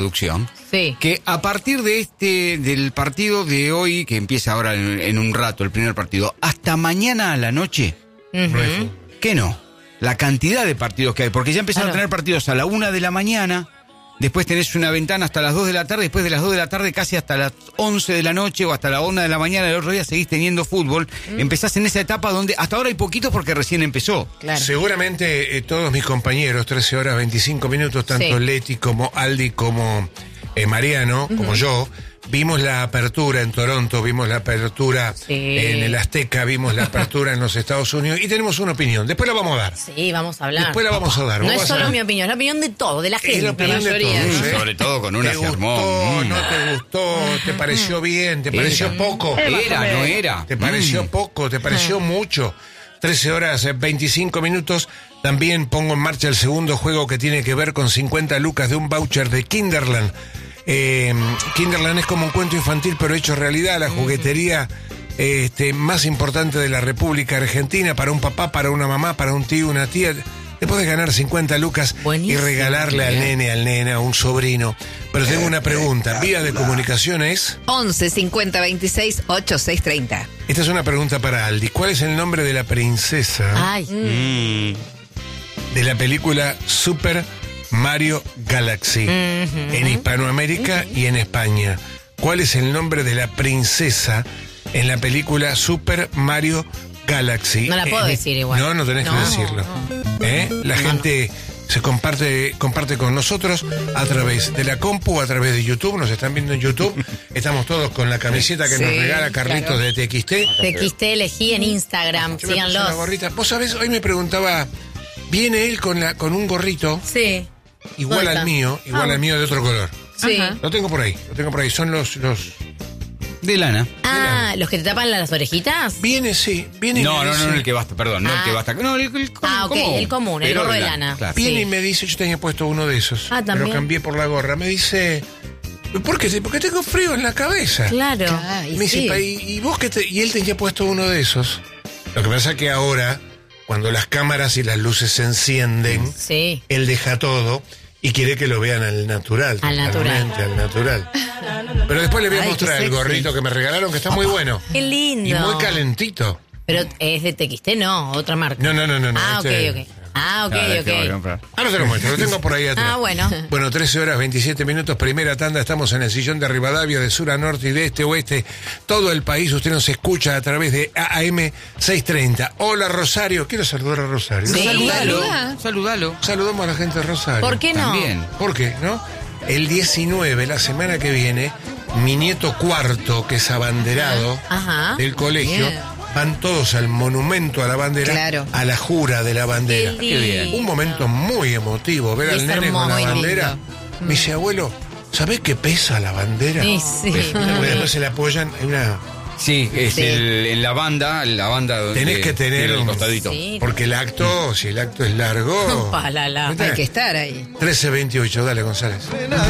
producción, Sí. que a partir de del partido de hoy, que empieza ahora en un rato, el primer partido, hasta mañana a la noche, ¿qué no? La cantidad de partidos que hay, porque ya empezaron a tener partidos a la 1 de la mañana, después tenés una ventana hasta las 2 de la tarde, después de las 2 de la tarde casi hasta las 11 de la noche o hasta la 1 de la mañana del otro día seguís teniendo fútbol. Empezás en esa etapa donde hasta ahora hay poquitos porque recién empezó. Claro. Seguramente todos mis compañeros, 13 horas 25 minutos, tanto Leti como Aldi como Mariano, como yo, vimos la apertura en Toronto, vimos la apertura en el Azteca, vimos la apertura en los Estados Unidos y tenemos una opinión. Después la vamos a dar. Sí, vamos a hablar. Después la vamos a dar. No es solo mi opinión, es la opinión de todo, de la gente. Es la opinión de todos, ¿eh? Sobre todo con una ¿Te sermón. gustó? ¿No te gustó? ¿Te pareció bien? ¿Te pareció poco? Era, no era. ¿Te pareció poco? ¿Te pareció mucho? 13 horas 25 minutos. También pongo en marcha el segundo juego que tiene que ver con 50 lucas de un voucher de Kinderland. Kinderland es como un cuento infantil pero hecho realidad, la juguetería más importante de la República Argentina, para un papá, para una mamá, para un tío, una tía. Te puedes ganar 50 lucas y regalarle al nene, al nena, a un sobrino. Pero tengo una pregunta. ¿Vía de comunicación es? 11 50 26 86 30. Esta es una pregunta para Aldi. ¿Cuál es el nombre de la princesa de la película Super Mario Galaxy en Hispanoamérica y en España? ¿Cuál es el nombre de la princesa en la película Super Mario Galaxy? No la puedo decir igual. No tenés que decirlo. La gente se comparte con nosotros a través de la compu, a través de YouTube. Nos están viendo en YouTube. Estamos todos con la camiseta que nos regala Carlitos de TXT. TXT elegí en Instagram, Yo me puse síganlos. una gorrita. Vos sabés, hoy me preguntaba, viene él con un gorrito Sí. igual ¿Dónde al mío, de otro color. Sí. Lo tengo por ahí. Son los... De lana. ¿Los que te tapan las orejitas? Viene, sí. Viene No, y me dice, el que basta, perdón, no el que basta. No, el común. El común, el Pero gorro de lana. Claro. Viene y me dice, yo tenía puesto uno de esos. ¿también? Pero cambié por la gorra. Me dice, ¿por qué? Porque tengo frío en la cabeza. Claro. Ay, Me dice, ¿y vos qué te...? Y él tenía puesto uno de esos. Lo que pasa es que ahora, cuando las cámaras y las luces se encienden, Sí. él deja todo y quiere que lo vean al natural. Al natural. totalmente, al natural. Pero después le voy a mostrar qué el sexy. gorrito que me regalaron, que está muy bueno. Qué lindo. Y muy calentito. Pero es de TXT, no, otra marca. No. Ok. Este- Ok. Voy a comprar. Ahora te lo muestro, lo tengo por ahí atrás. Bueno. Bueno, 13 horas 27 minutos, primera tanda, estamos en el sillón de Rivadavia, de sur a norte y de este a oeste, todo el país, usted nos escucha a través de AM 630. Hola Rosario, quiero saludar a Rosario. Sí. Saludalo. Saludamos a la gente de Rosario. ¿Por qué no? También. ¿Por qué, no? El 19, la semana que viene, mi nieto cuarto, que es abanderado del colegio, van todos al monumento a la bandera, Claro. a la jura de la bandera. Qué bien. Un momento muy emotivo, ver Y al es nene con la hermoso. bandera. Me dice, abuelo, ¿sabés qué pesa la bandera? Sí. Porque después se le apoyan en una... Sí, es en la banda donde Tenés que tener tiene el un costadito. Sí. Porque el acto, si el acto es largo... Palala. ¿viste? Hay que estar ahí. 13:28, dale González.